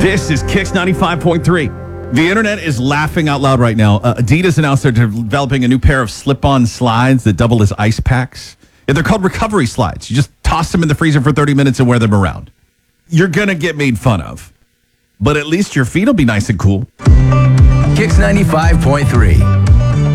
This is Kicks 95.3. The internet is laughing out loud right now. Adidas announced they're developing a new pair of slip-on slides that double as ice packs. Yeah, they're called recovery slides. You just toss them in the freezer for 30 minutes and wear them around. You're going to get made fun of, but at least your feet will be nice and cool. Kicks 95.3.